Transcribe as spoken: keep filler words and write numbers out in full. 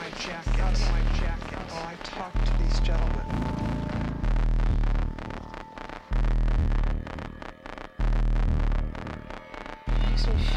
my jacket, out of my jacket, while I talk to these gentlemen. Makes me